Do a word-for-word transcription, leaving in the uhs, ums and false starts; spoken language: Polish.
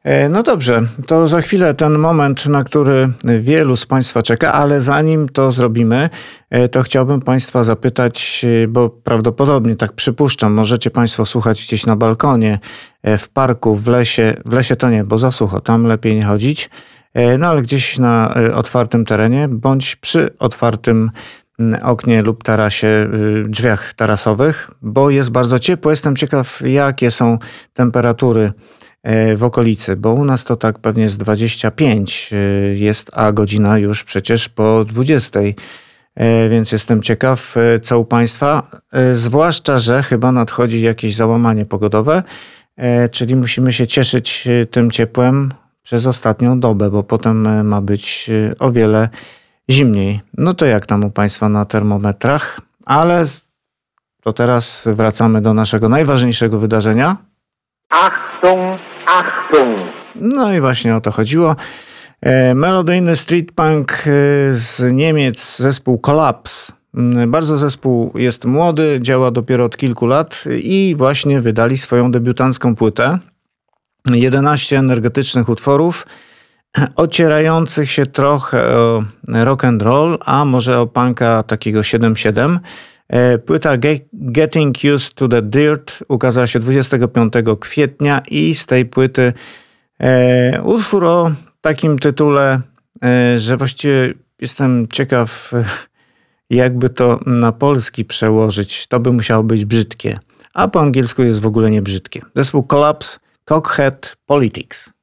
No dobrze, to za chwilę ten moment, na który wielu z Państwa czeka, ale zanim to zrobimy, to chciałbym Państwa zapytać, bo prawdopodobnie, tak przypuszczam, możecie Państwo słuchać gdzieś na balkonie, w parku, w lesie. W lesie to nie, bo za sucho, tam lepiej nie chodzić. No ale gdzieś na otwartym terenie, bądź przy otwartym oknie lub tarasie, drzwiach tarasowych, bo jest bardzo ciepło. Jestem ciekaw, jakie są temperatury w okolicy, bo u nas to tak pewnie z dwadzieścia pięć jest, a godzina już przecież po dwudziestej, więc jestem ciekaw, co u Państwa, zwłaszcza, że chyba nadchodzi jakieś załamanie pogodowe, czyli musimy się cieszyć tym ciepłem przez ostatnią dobę, bo potem ma być o wiele zimniej. No to jak tam u Państwa na termometrach? Ale to teraz wracamy do naszego najważniejszego wydarzenia. Achtung, Achtung! No i właśnie o to chodziło. Melodyjny street punk z Niemiec, zespół Collapse. Bardzo zespół jest młody, działa dopiero od kilku lat i właśnie wydali swoją debiutancką płytę. jedenaście energetycznych utworów, ocierających się trochę o rock and roll, a może o punka takiego siedem siedem. Płyta Getting Used to the Dirt ukazała się dwudziestego piątego kwietnia i z tej płyty e, utwór o takim tytule, e, że właściwie jestem ciekaw, jakby to na polski przełożyć. To by musiało być brzydkie, a po angielsku jest w ogóle nie brzydkie. Zespół Collapse, Cockhead Politics.